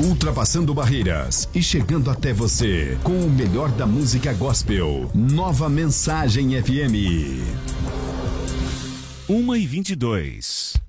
Ultrapassando barreiras e chegando até você com o melhor da música gospel. Nova Mensagem FM. 1h22.